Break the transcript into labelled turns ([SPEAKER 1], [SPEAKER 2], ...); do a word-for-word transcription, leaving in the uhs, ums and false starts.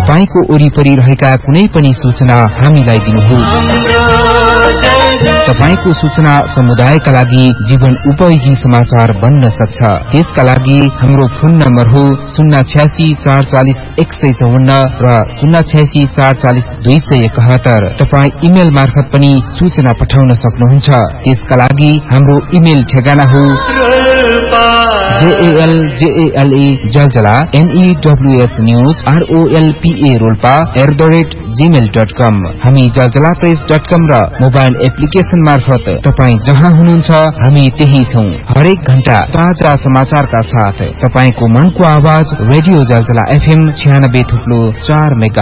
[SPEAKER 1] तपाईको वरिपरि रहेका कुनै पनि सूचना हामीलाई दिनुहोस्। तपाईको सूचना समुदायका लागि जीवन उपयोगी समाचार बन्न सक्छ। त्यसका लागि हाम्रो फोन नम्बर हो शून्य छ्यासी चार चालिस एक सय चौवन्न र शून्य छ्यासी चार चालिस दुई सय एकहत्तर। तपाईँ इमेल मार्फत पनि सूचना पठाउन सक्नुहुन्छ। त्यसका लागि हाम्रो इमेल ठेगाना हो JL जेएलए Jaljala एनईडब्ल्यूएस news आरओएलपीए Rolpa at the rate Gmail dot कम। हामी जलजला प्रेस डट कम र मोबाइल एप्लिकेशन मार्फत तपाईँ जहाँ हुनुहुन्छ हामी त्यही छौं। हरेक घण्टा ताजा समाचारका साथ तपाईको मनको आवाज रेडियो जलजला एफएम छ्यानब्बे थुप्लो चार मेगा